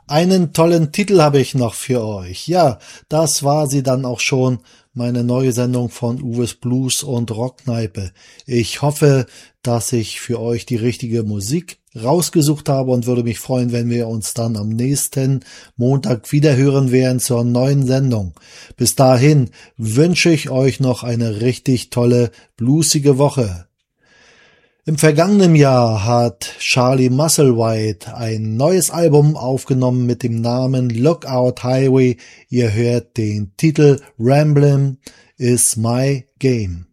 Einen tollen Titel habe ich noch für euch. Ja, das war sie dann auch schon, meine neue Sendung von Uwes Blues und Rockkneipe. Ich hoffe, dass ich für euch die richtige Musik rausgesucht habe und würde mich freuen, wenn wir uns dann am nächsten Montag wieder hören werden zur neuen Sendung. Bis dahin wünsche ich euch noch eine richtig tolle, bluesige Woche. Im vergangenen Jahr hat Charlie Musselwhite ein neues Album aufgenommen mit dem Namen Lookout Highway. Ihr hört den Titel Ramblin' is my game.